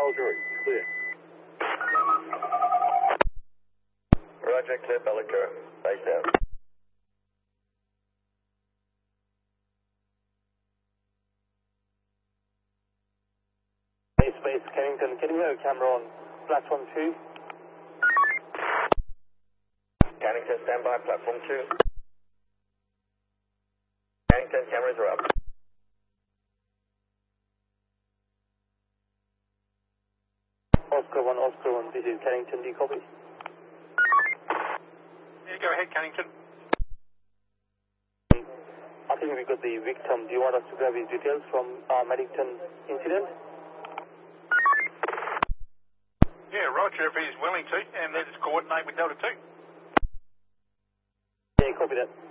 Calgary, clear. Roger, clear Bellica. Base down. Space, Kennington, can you hear a camera on platform 2? Kennington, stand by, platform 2. Kennington, cameras are up. Oscar 1, this is Kennington, do you copy? Yeah, go ahead, Kennington. I think we got the victim. Do you want us to grab his details from Maddington incident? Yeah, Roger, if he's willing to, and let's coordinate with Delta 2. Yeah, copy that.